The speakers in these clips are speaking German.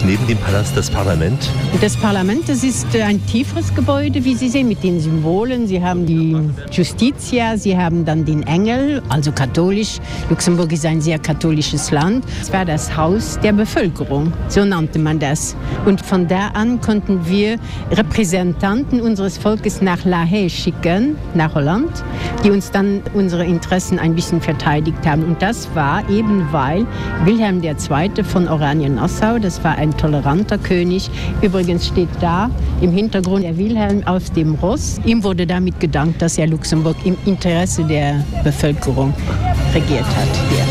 neben dem Palast das Parlament. Das Parlament, das ist ein tieferes Gebäude, wie Sie sehen, mit den Symbolen. Sie haben die Justitia, Sie haben dann den Engel, also katholisch. Luxemburg ist ein sehr katholisches Land. Es war das Haus der Bevölkerung, so nannte man das. Und von da an konnten wir Repräsentanten unseres Volkes nach La Haye schicken, nach Holland, die uns dann unsere Interessen ein bisschen verteidigt haben. Und das war eben, weil Wilhelm II. Von Oranien-Nassau, das war ein toleranter König. Übrigens steht da im Hintergrund der Wilhelm auf dem Ross. Ihm wurde damit gedankt, dass er Luxemburg im Interesse der Bevölkerung regiert hat hier.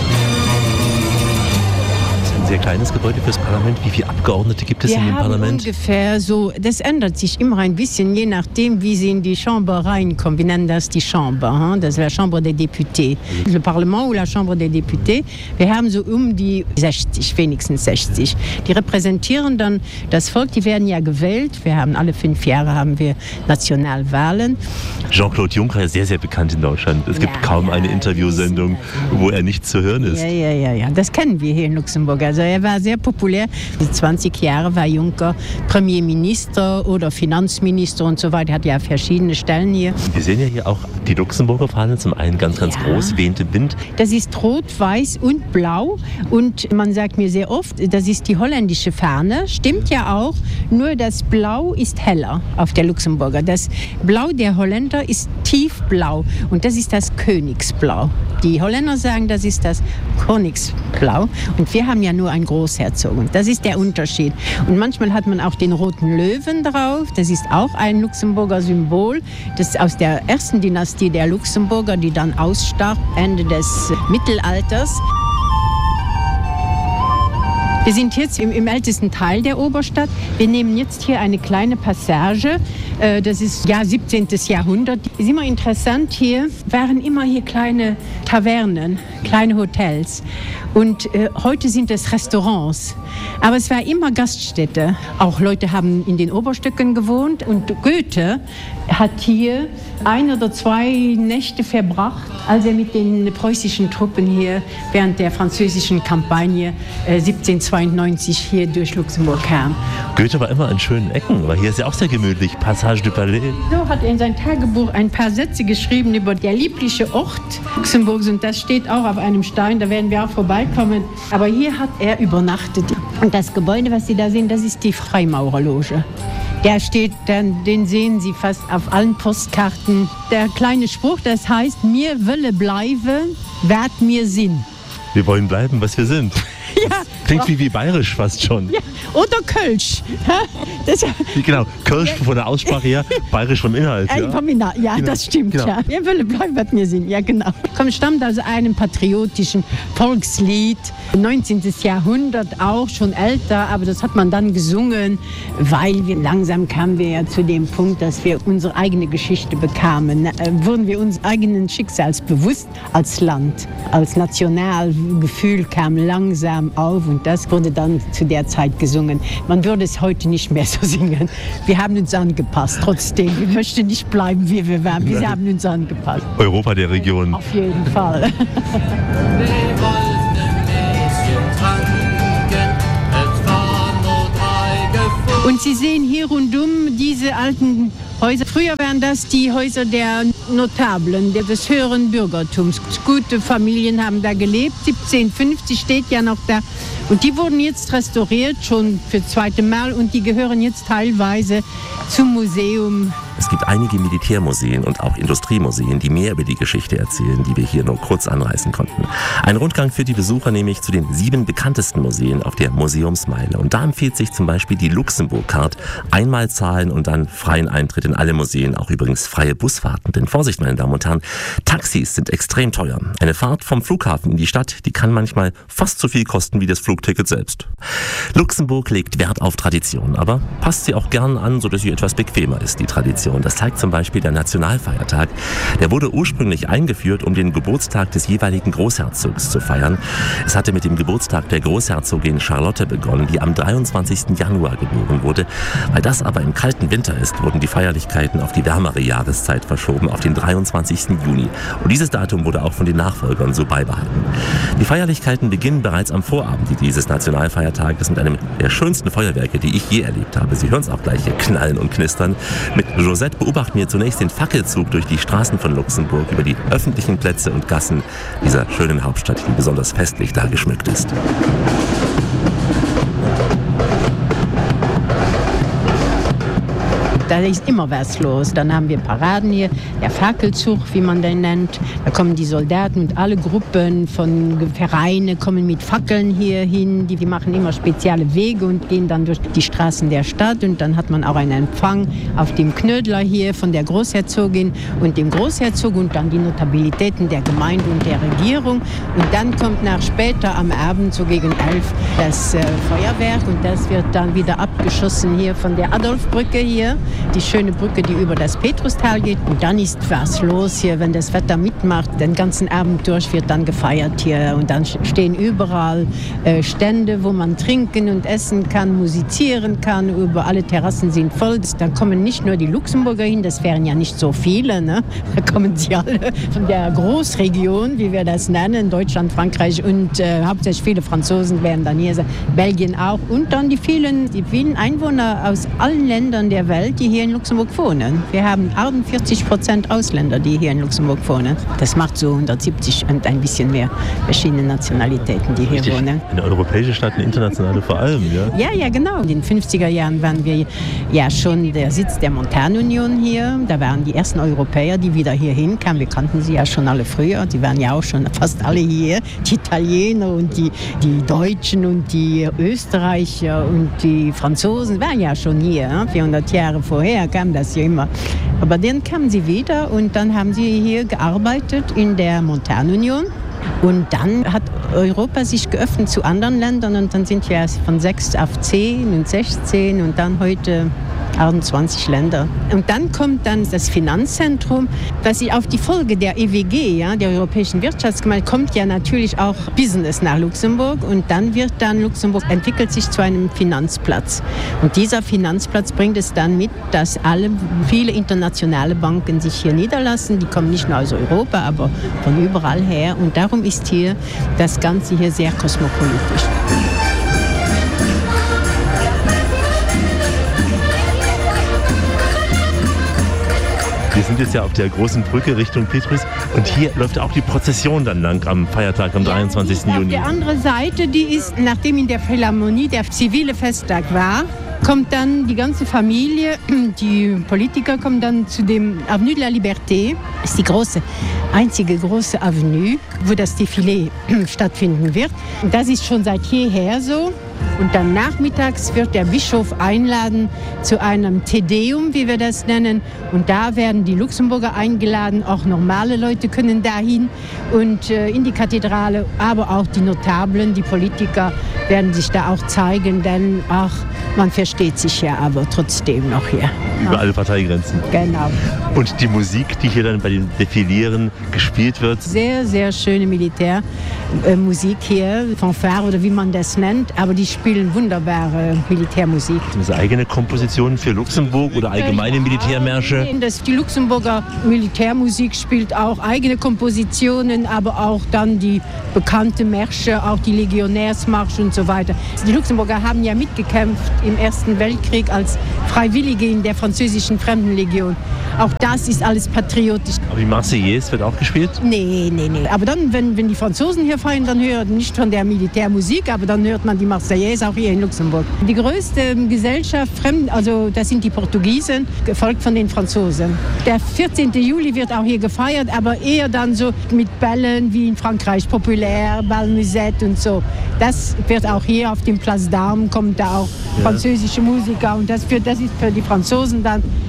Sehr kleines Gebäude fürs Parlament. Wie viele Abgeordnete gibt es in dem Parlament? Ungefähr so, das ändert sich immer ein bisschen, je nachdem, wie sie in die Chambre reinkommen. Wir nennen das die Chambre, das ist la Chambre des Députés. Le Parlement ou la Chambre des Députés. Wir haben so um die 60, wenigstens 60. Die repräsentieren dann das Volk, die werden ja gewählt. Wir haben alle 5 Jahre haben wir Nationalwahlen. Jean-Claude Juncker ist sehr, sehr bekannt in Deutschland. Es gibt kaum eine Interviewsendung, wo er nicht zu hören ist. Ja, das kennen wir hier in Luxemburg. Also er war sehr populär. 20 Jahre war Juncker Premierminister oder Finanzminister und so weiter. Er hat ja verschiedene Stellen hier. Wir sehen ja hier auch die Luxemburger Fahne, zum einen ganz groß, wehende Wind. Das ist rot, weiß und blau und man sagt mir sehr oft, das ist die holländische Fahne. Stimmt ja auch, nur das Blau ist heller auf der Luxemburger. Das Blau der Holländer ist tiefblau und das ist das Königsblau. Die Holländer sagen, das ist das Königsblau und wir haben ja nur ein Großherzog und das ist der Unterschied. Und manchmal hat man auch den roten Löwen drauf, das ist auch ein Luxemburger Symbol, das ist aus der ersten Dynastie der Luxemburger, die dann ausstarb, Ende des Mittelalters. Wir sind jetzt im ältesten Teil der Oberstadt. Wir nehmen jetzt hier eine kleine Passage. Das ist 17. Jahrhundert. Ist immer interessant, hier waren immer hier kleine Tavernen, kleine Hotels. Und heute sind es Restaurants. Aber es war immer Gaststätte. Auch Leute haben in den Oberstücken gewohnt. Und Goethe hat hier 1 oder 2 Nächte verbracht, als er mit den preußischen Truppen hier während der französischen Kampagne 1792 hier durch Luxemburg kam. Goethe war immer an schönen Ecken, weil hier ist ja auch sehr gemütlich. Passage du Palais. So hat er in sein Tagebuch ein paar Sätze geschrieben über der liebliche Ort Luxemburgs und das steht auch auf einem Stein, da werden wir auch vorbeikommen. Aber hier hat er übernachtet. Und das Gebäude, was Sie da sehen, das ist die Freimaurerloge. Der steht, den sehen Sie fast auf allen Postkarten. Der kleine Spruch, das heißt, mir wille bleiben, werd mir Sinn. Wir wollen bleiben, was wir sind. Ja. Klingt wie bayerisch fast schon. Ja. Oder Kölsch. Genau, Kölsch von der Aussprache her, bayerisch vom Inhalt. Vom Inhalt, ja, genau. Das stimmt. Genau. Ja. Mir wille bleiben, werd mir Sinn. Ja, genau. Stammt aus einem patriotischen Volkslied. 19. Jahrhundert auch, schon älter, aber das hat man dann gesungen, weil langsam kamen wir ja zu dem Punkt, dass wir unsere eigene Geschichte bekamen. Wurden wir uns eigenen Schicksals bewusst als Land, als Nationalgefühl kam langsam auf und das wurde dann zu der Zeit gesungen. Man würde es heute nicht mehr so singen. Wir haben uns angepasst, trotzdem. Wir möchten nicht bleiben, wie wir waren. Wir haben uns angepasst. Europa der Region. Auf jeden Fall. Und Sie sehen hier rundum diese alten Häuser. Früher waren das die Häuser der Notablen, des höheren Bürgertums. Gute Familien haben da gelebt. 1750 steht ja noch da. Und die wurden jetzt restauriert, schon für das 2. Mal. Und die gehören jetzt teilweise zum Museum. Es gibt einige Militärmuseen und auch Industriemuseen, die mehr über die Geschichte erzählen, die wir hier nur kurz anreißen konnten. Ein Rundgang führt die Besucher nämlich zu den 7 bekanntesten Museen auf der Museumsmeile. Und da empfiehlt sich zum Beispiel die Luxemburg-Card. Einmal zahlen und dann freien Eintritt in alle Museen, auch übrigens freie Busfahrten. Denn Vorsicht, meine Damen und Herren, Taxis sind extrem teuer. Eine Fahrt vom Flughafen in die Stadt, die kann manchmal fast so viel kosten wie das Flugticket selbst. Luxemburg legt Wert auf Tradition, aber passt sie auch gern an, sodass sie etwas bequemer ist, die Tradition. Tradition. Das zeigt zum Beispiel der Nationalfeiertag. Der wurde ursprünglich eingeführt, um den Geburtstag des jeweiligen Großherzogs zu feiern. Es hatte mit dem Geburtstag der Großherzogin Charlotte begonnen, die am 23. Januar geboren wurde. Weil das aber im kalten Winter ist, wurden die Feierlichkeiten auf die wärmere Jahreszeit verschoben, auf den 23. Juni. Und dieses Datum wurde auch von den Nachfolgern so beibehalten. Die Feierlichkeiten beginnen bereits am Vorabend dieses Nationalfeiertages mit einem der schönsten Feuerwerke, die ich je erlebt habe. Sie hören es auch gleich hier knallen und knistern. Mit Josette beobachten wir zunächst den Fackelzug durch die Straßen von Luxemburg, über die öffentlichen Plätze und Gassen dieser schönen Hauptstadt, die besonders festlich da geschmückt ist. Da ist immer was los. Dann haben wir Paraden hier, der Fackelzug, wie man den nennt. Da kommen die Soldaten und alle Gruppen von Vereinen kommen mit Fackeln hier hin. Die machen immer spezielle Wege und gehen dann durch die Straßen der Stadt. Und dann hat man auch einen Empfang auf dem Knödler hier von der Großherzogin und dem Großherzog und dann die Notabilitäten der Gemeinde und der Regierung. Und dann kommt nach später am Abend, so gegen 11, das Feuerwerk. Und das wird dann wieder abgeschossen hier von der Adolfbrücke hier. Die schöne Brücke, die über das Petrustal geht. Und dann ist was los hier, wenn das Wetter mitmacht. Den ganzen Abend durch wird dann gefeiert hier. Und dann stehen überall Stände, wo man trinken und essen kann, musizieren kann. Über alle Terrassen sind voll. Da kommen nicht nur die Luxemburger hin, das wären ja nicht so viele. Ne? Da kommen sie alle von der Großregion, wie wir das nennen, Deutschland, Frankreich und hauptsächlich viele Franzosen werden dann hier sein. Belgien auch. Und dann die vielen Einwohner aus allen Ländern der Welt, die hier in Luxemburg wohnen. Wir haben 48% Ausländer, die hier in Luxemburg wohnen. Das macht so 170 und ein bisschen mehr verschiedene Nationalitäten, die hier wohnen. Eine europäische Stadt, eine internationale vor allem, ja? Ja, genau. In den 50er Jahren waren wir ja schon der Sitz der Montanunion hier. Da waren die ersten Europäer, die wieder hier hinkamen. Wir kannten sie ja schon alle früher. Die waren ja auch schon fast alle hier. Die Italiener und die Deutschen und die Österreicher und die Franzosen waren ja schon hier. 400 Jahre vorher kam das ja immer. Aber dann kamen sie wieder und dann haben sie hier gearbeitet in der Montanunion. Und dann hat Europa sich geöffnet zu anderen Ländern und dann sind wir von 6 auf 10 und 16 und dann heute 28 Länder. Und dann kommt dann das Finanzzentrum, das auf die Folge der EWG, ja, der Europäischen Wirtschaftsgemeinschaft, kommt ja natürlich auch Business nach Luxemburg und dann Luxemburg entwickelt sich zu einem Finanzplatz. Und dieser Finanzplatz bringt es dann mit, dass viele internationale Banken sich hier niederlassen. Die kommen nicht nur aus Europa, aber von überall her. Und darum ist hier das Ganze hier sehr kosmopolitisch. Wir sind jetzt ja auf der großen Brücke Richtung Petrus und hier läuft auch die Prozession dann lang am Feiertag, am 23. Juni. Auf der anderen Seite, die ist, nachdem in der Philharmonie der zivile Festtag war, kommt dann die ganze Familie, die Politiker kommen dann zu dem Avenue de la Liberté. Das ist die einzige große Avenue, wo das Défilé stattfinden wird. Und das ist schon seit jeher so. Und dann nachmittags wird der Bischof einladen zu einem Te Deum, wie wir das nennen. Und da werden die Luxemburger eingeladen, auch normale Leute können dahin und in die Kathedrale. Aber auch die Notablen, die Politiker werden sich da auch zeigen, denn man versteht sich ja aber trotzdem noch hier. Über alle Parteigrenzen. Genau. Und die Musik, die hier dann bei den Defilieren gespielt wird? Sehr, sehr schöne Militärmusik hier, Fanfare oder wie man das nennt, aber die spielen wunderbare Militärmusik. Sind das eigene Kompositionen für Luxemburg oder allgemeine Militärmärsche? Die Luxemburger Militärmusik spielt auch eigene Kompositionen, aber auch dann die bekannte Märsche, auch die Legionärsmarsch und so weiter. Die Luxemburger haben ja mitgekämpft im Ersten Weltkrieg als Freiwillige in der französischen Fremdenlegion. Auch das ist alles patriotisch. Aber die Marseillaise wird auch gespielt? Nee. Aber dann, wenn die Franzosen hier feiern, dann hört man nicht von der Militärmusik, aber dann hört man die Marseillaise auch hier in Luxemburg. Die größte Gesellschaft, also das sind die Portugiesen, gefolgt von den Franzosen. Der 14. Juli wird auch hier gefeiert, aber eher dann so mit Bällen wie in Frankreich, populär, Bal Musette und so. Das wird auch hier auf dem Place d'Armes, kommen da auch französische Musiker und das ist für die Franzosen dann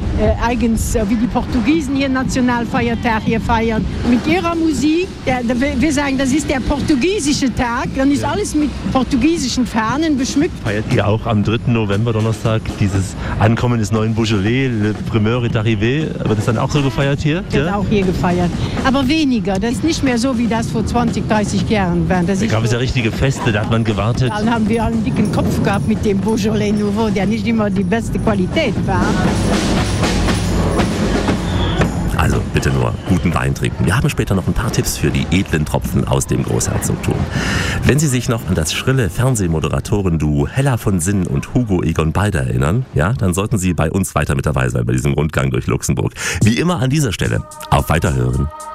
eigens, wie die Portugiesen hier Nationalfeiertag hier feiern. Mit ihrer Musik, wir sagen, das ist der portugiesische Tag, dann ist alles mit portugiesischen Fahnen beschmückt. Feiert ihr auch am 3. November, Donnerstag, dieses Ankommen des neuen Beaujolais, Le Primeur est arrivé? Wird das dann auch so gefeiert hier? Wird auch hier gefeiert. Aber weniger. Das ist nicht mehr so, wie das vor 20, 30 Jahren war. Da gab es ja richtige Feste, da hat man gewartet. Dann haben wir einen dicken Kopf gehabt mit dem Beaujolais Nouveau, der nicht immer die beste Qualität war. Also bitte nur guten Wein trinken. Wir haben später noch ein paar Tipps für die edlen Tropfen aus dem Großherzogtum. Wenn Sie sich noch an das schrille Fernsehmoderatoren-Duo Hella von Sinn und Hugo Egon Balder erinnern, ja, dann sollten Sie bei uns weiter mit dabei sein bei diesem Rundgang durch Luxemburg. Wie immer an dieser Stelle auf Weiterhören.